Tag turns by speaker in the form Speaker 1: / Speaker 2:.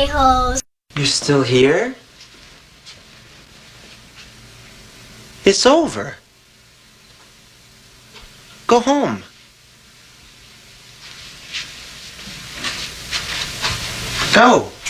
Speaker 1: a-holes.
Speaker 2: You're still here? It's over. Go home. Go.